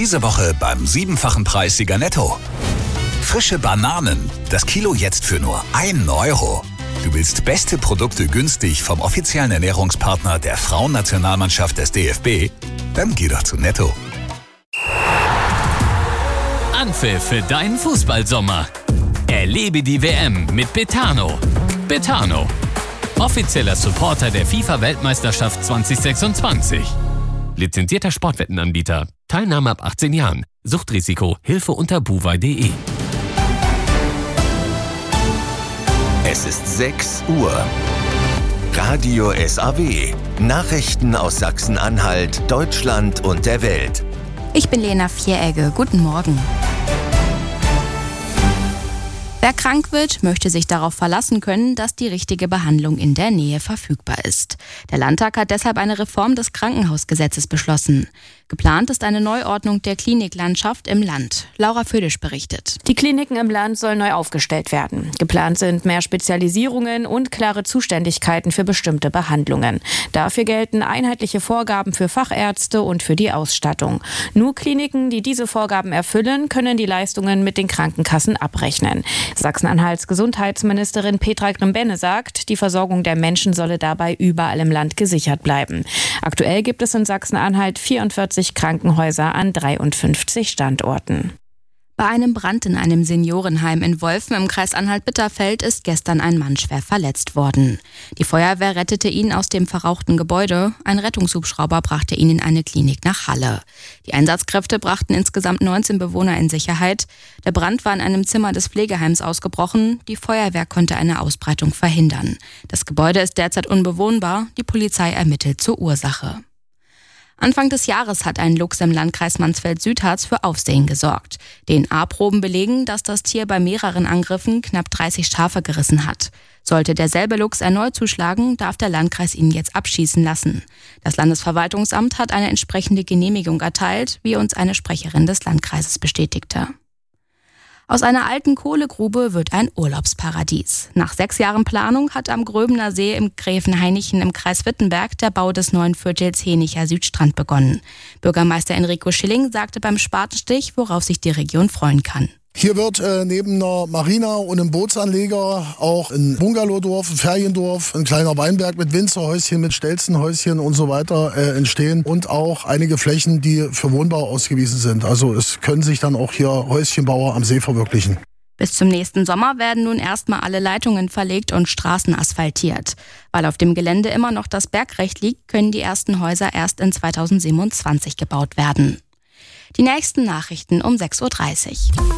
Diese Woche beim 7-fachen Preissieger Netto. Frische Bananen, das Kilo jetzt für nur 1 Euro. Du willst beste Produkte günstig vom offiziellen Ernährungspartner der Frauennationalmannschaft des DFB? Dann geh doch zu Netto. Anpfiff für deinen Fußballsommer. Erlebe die WM mit Betano. Betano, offizieller Supporter der FIFA-Weltmeisterschaft 2026. Lizenzierter Sportwettenanbieter. Teilnahme ab 18 Jahren. Suchtrisiko. Hilfe unter buwei.de. Es ist 6 Uhr. Radio SAW. Nachrichten aus Sachsen-Anhalt, Deutschland und der Welt. Ich bin Lena Vieregge. Guten Morgen. Wer krank wird, möchte sich darauf verlassen können, dass die richtige Behandlung in der Nähe verfügbar ist. Der Landtag hat deshalb eine Reform des Krankenhausgesetzes beschlossen. Geplant ist eine Neuordnung der Kliniklandschaft im Land. Laura Födisch berichtet. Die Kliniken im Land sollen neu aufgestellt werden. Geplant sind mehr Spezialisierungen und klare Zuständigkeiten für bestimmte Behandlungen. Dafür gelten einheitliche Vorgaben für Fachärzte und für die Ausstattung. Nur Kliniken, die diese Vorgaben erfüllen, können die Leistungen mit den Krankenkassen abrechnen. Sachsen-Anhalts Gesundheitsministerin Petra Grimbenne sagt, die Versorgung der Menschen solle dabei überall im Land gesichert bleiben. Aktuell gibt es in Sachsen-Anhalt 44 Krankenhäuser an 53 Standorten. Bei einem Brand in einem Seniorenheim in Wolfen im Kreis Anhalt-Bitterfeld ist gestern ein Mann schwer verletzt worden. Die Feuerwehr rettete ihn aus dem verrauchten Gebäude. Ein Rettungshubschrauber brachte ihn in eine Klinik nach Halle. Die Einsatzkräfte brachten insgesamt 19 Bewohner in Sicherheit. Der Brand war in einem Zimmer des Pflegeheims ausgebrochen. Die Feuerwehr konnte eine Ausbreitung verhindern. Das Gebäude ist derzeit unbewohnbar. Die Polizei ermittelt zur Ursache. Anfang des Jahres hat ein Luchs im Landkreis Mansfeld-Südharz für Aufsehen gesorgt. DNA-Proben belegen, dass das Tier bei mehreren Angriffen knapp 30 Schafe gerissen hat. Sollte derselbe Luchs erneut zuschlagen, darf der Landkreis ihn jetzt abschießen lassen. Das Landesverwaltungsamt hat eine entsprechende Genehmigung erteilt, wie uns eine Sprecherin des Landkreises bestätigte. Aus einer alten Kohlegrube wird ein Urlaubsparadies. Nach 6 Jahren Planung hat am Gröbener See im Gräfenhainichen im Kreis Wittenberg der Bau des neuen Viertels Henicher Südstrand begonnen. Bürgermeister Enrico Schilling sagte beim Spatenstich, worauf sich die Region freuen kann. Hier wird neben einer Marina und einem Bootsanleger auch ein Bungalowdorf, ein Feriendorf, ein kleiner Weinberg mit Winzerhäuschen, mit Stelzenhäuschen und so weiter entstehen und auch einige Flächen, die für Wohnbau ausgewiesen sind. Also es können sich dann auch hier Häuschenbauer am See verwirklichen. Bis zum nächsten Sommer werden nun erstmal alle Leitungen verlegt und Straßen asphaltiert. Weil auf dem Gelände immer noch das Bergrecht liegt, können die ersten Häuser erst in 2027 gebaut werden. Die nächsten Nachrichten um 6.30 Uhr.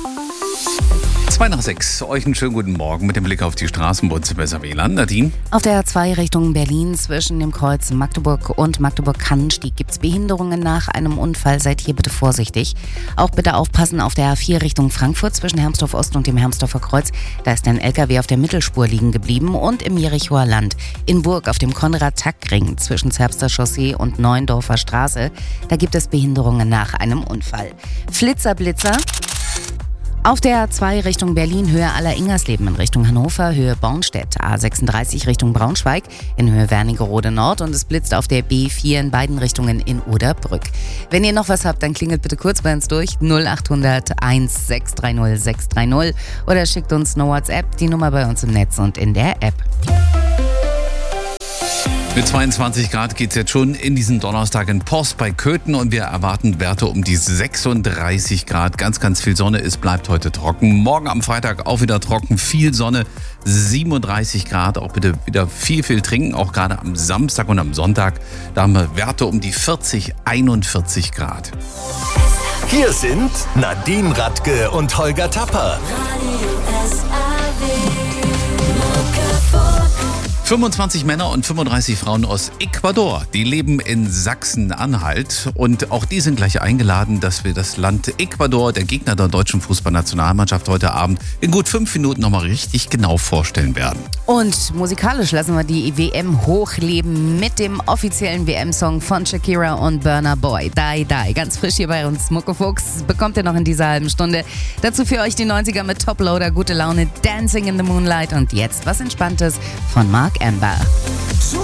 5:02, euch einen schönen guten Morgen mit dem Blick auf die Straßenbahn bei SAW. Nadine? Auf der A2 Richtung Berlin zwischen dem Kreuz Magdeburg und Magdeburg-Kannenstieg gibt es Behinderungen nach einem Unfall. Seid hier bitte vorsichtig. Auch bitte aufpassen auf der A4 Richtung Frankfurt zwischen Hermsdorf Ost und dem Hermsdorfer Kreuz. Da ist ein LKW auf der Mittelspur liegen geblieben. Und im Jerichoer Land in Burg auf dem Konrad-Tack-Ring zwischen Zerbster Chaussee und Neuendorfer Straße. Da gibt es Behinderungen nach einem Unfall. Flitzer-Blitzer. Auf der A2 Richtung Berlin, Höhe Aller-Ingersleben in Richtung Hannover, Höhe Bornstedt, A36 Richtung Braunschweig, in Höhe Wernigerode Nord und es blitzt auf der B4 in beiden Richtungen in Oderbrück. Wenn ihr noch was habt, dann klingelt bitte kurz bei uns durch 0800 1630 630 oder schickt uns eine WhatsApp, die Nummer bei uns im Netz und in der App. Mit 22 Grad geht es jetzt schon in diesen Donnerstag in Post bei Köthen und wir erwarten Werte um die 36 Grad. Ganz, ganz viel Sonne. Es bleibt heute trocken. Morgen am Freitag auch wieder trocken. Viel Sonne. 37 Grad. Auch bitte wieder viel trinken. Auch gerade am Samstag und am Sonntag. Da haben wir Werte um die 41 Grad. Hier sind Nadine Radke und Holger Tapper. 25 Männer und 35 Frauen aus Ecuador, die leben in Sachsen-Anhalt und auch die sind gleich eingeladen, dass wir das Land Ecuador, der Gegner der deutschen Fußballnationalmannschaft, heute Abend in gut 5 Minuten nochmal richtig genau vorstellen werden. Und musikalisch lassen wir die WM hochleben mit dem offiziellen WM-Song von Shakira und Burna Boy, Die Die. Ganz frisch hier bei uns, Muckefuchs, bekommt ihr noch in dieser halben Stunde. Dazu für euch die 90er mit Toploader, gute Laune, Dancing in the Moonlight und jetzt was Entspanntes von Mark Amber.